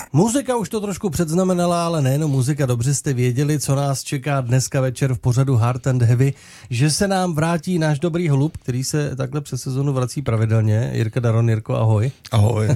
Muzika už to trošku předznamenala, ale nejenom muzika, dobře jste věděli, co nás čeká dneska večer v pořadu Hard and Heavy, že se nám vrátí náš dobrý holub, který se takhle přes sezonu vrací pravidelně. Jirka Daron, Jirko, ahoj. Ahoj.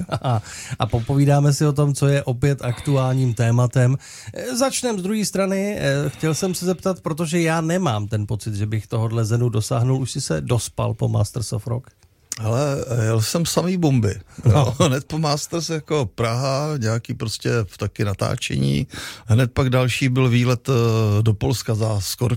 A popovídáme si o tom, co je opět aktuálním tématem. Začneme z druhé strany. Chtěl jsem se zeptat, protože já nemám ten pocit, že bych tohodle zenu dosáhnul. Už jsi se dospal po Masters of Rock? Ale jel jsem samý bomby. No. Hned po Masters jako Praha, nějaký prostě taky natáčení. Hned pak další byl výlet do Polska za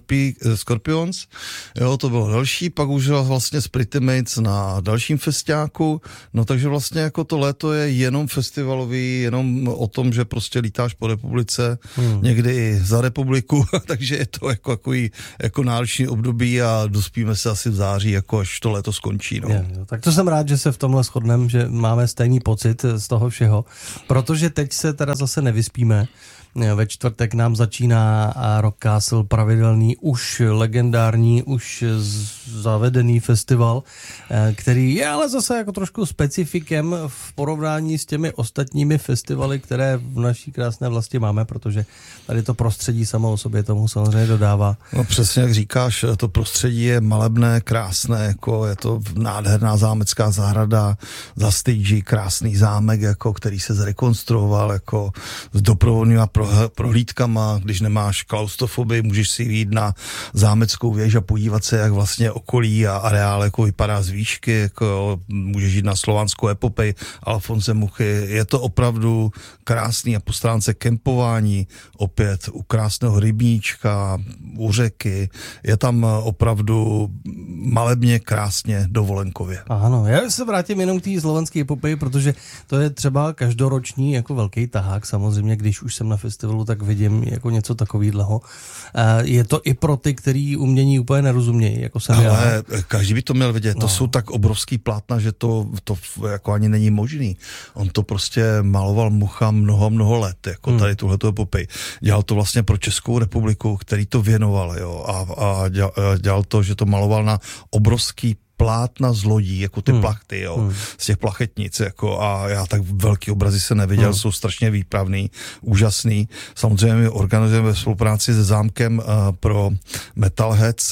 Scorpions. Jo, to bylo další. Pak už vlastně s Pretty Mates na dalším festiáku. No takže vlastně jako to léto je jenom festivalový, jenom o tom, že prostě lítáš po republice, někdy i za republiku, takže je to jako takový jako náročný období a dospíme se asi v září, jako až to léto skončí. No. Tak to jsem rád, že se v tomhle shodneme, že máme stejný pocit z toho všeho, protože teď se teda zase nevyspíme. Ve čtvrtek nám začíná Rock Castle, pravidelný, už legendární, už zavedený festival, který je ale zase jako trošku specifikem v porovnání s těmi ostatními festivaly, které v naší krásné vlasti máme, protože tady to prostředí samo o sobě tomu samozřejmě dodává. No přesně jak říkáš, to prostředí je malebné, krásné, jako je to nádherná zámecká zahrada, za stage krásný zámek, jako, který se zrekonstruoval jako s doprovodnými prohlídkama, když nemáš klaustrofobii, můžeš si jít na zámeckou věž a podívat se, jak vlastně okolí a areál jako vypadá z výšky, jako můžeš jít na slovanskou epopej Alfonse Muchy. Je to opravdu krásný a po stránce kempování, opět u krásného rybníčka, u řeky, je tam opravdu malebně, krásně, dovolenkově. Ano, já se vrátím jenom k té slovanské epopeji, protože to je třeba každoroční jako velký tahák, samozřejmě, když už jsem na festivalu, tak vidím jako něco takového. Je to i pro ty, který umění úplně nerozumějí, jako jsem já. Ale každý by to měl vidět. No. To jsou tak obrovský plátna, že to jako ani není možný. On to prostě maloval Mucha mnoho let, jako tady tuhleto epopej. Dělal to vlastně pro Českou republiku, který to věnoval, jo, a dělal to, že to maloval na obrovský plátna z lodí, jako ty plachty, jo, z těch plachetnic, jako, a já tak velký obrazy se neviděl, jsou strašně výpravný, úžasný. Samozřejmě my organizujeme ve spolupráci se zámkem pro Metalheads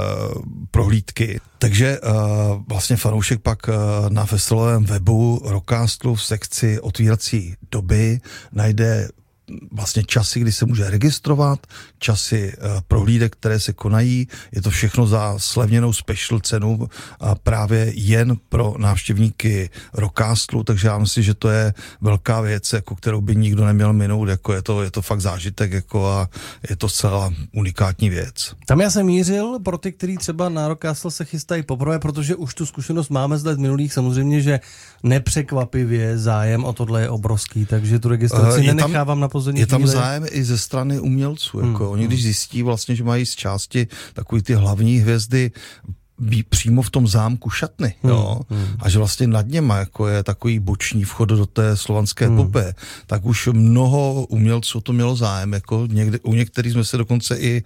prohlídky. Takže vlastně fanoušek pak na festivalovém webu Rockcastlu v sekci otvírací doby najde vlastně časy, kdy se může registrovat, časy prohlídek, které se konají. Je to všechno za slevněnou special cenu a právě jen pro návštěvníky Rockcastlu, takže já myslím, že to je velká věc, jako kterou by nikdo neměl minout, jako je to fakt zážitek, jako, a je to celá unikátní věc. Tam já jsem mířil pro ty, kteří třeba na Rockcastle se chystají poprvé, protože už tu zkušenost máme z let minulých, samozřejmě, že nepřekvapivě zájem o tohle je obrovský, takže tu registraci nenechávám na pozorní je tam zájem i ze strany umělců. Jako oni když zjistí vlastně, že mají z části takový ty hlavní hvězdy přímo v tom zámku šatny, jo, a že vlastně nad něma jako je takový boční vchod do té slovanské epopeje, tak už mnoho umělců to mělo zájem, jako u některých jsme se dokonce i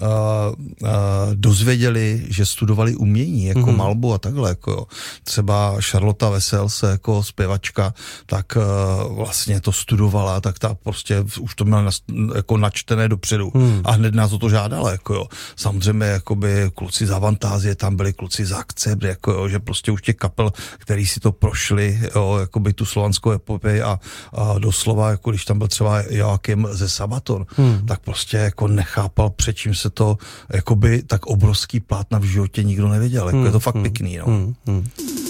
dozvěděli, že studovali umění, jako malbu a takhle, jako jo. Třeba Charlotte Wessels, jako zpěvačka, tak vlastně to studovala, tak ta prostě už to měla jako načtené dopředu a hned nás o to žádala, jako jo. Samozřejmě jakoby kluci z Avantázie tam byli, kluci z Akcept, jako jo, že prostě už těch kapel, který si to prošli, jo, jakoby tu slovanskou epopej a doslova, jako když tam byl třeba Joachim ze Sabaton, tak prostě jako nechápal, před čím se to, jakoby tak obrovský plátna v životě nikdo nevěděl, jako je to fakt pěkný, no.